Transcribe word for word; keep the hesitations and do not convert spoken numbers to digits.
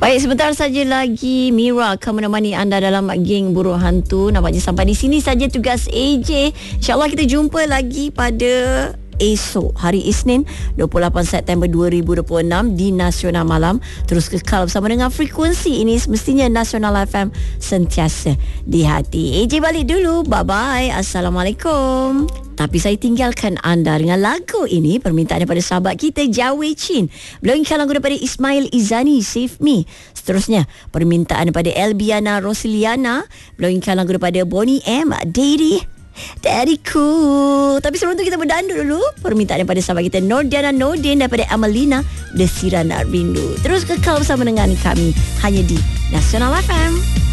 Baik, sebentar saja lagi Mira akan menemani anda dalam geng burung hantu. Nampaknya sampai di sini saja tugas A J. InsyaAllah kita jumpa lagi pada esok hari Isnin dua puluh lapan September dua ribu dua puluh enam di Nasional Malam. Terus kekal bersama dengan frekuensi ini, semestinya Nasional F M sentiasa di hati. A J balik dulu. Bye bye. Assalamualaikum. Tapi saya tinggalkan anda dengan lagu ini, permintaan daripada sahabat kita Jawi Chin. Belakang lagu daripada Ismail Izani, Save Me. Seterusnya permintaan daripada Elbiana Rosiliana. Belakang lagu daripada Bonnie M, Daddy Daddyku. Tapi sebelum tu kita berdanduk dulu. Permintaan daripada sahabat kita Nordiana Nordin daripada Amelina, Desiran Rindu. Terus kekal bersama dengan kami hanya di Nasional F M.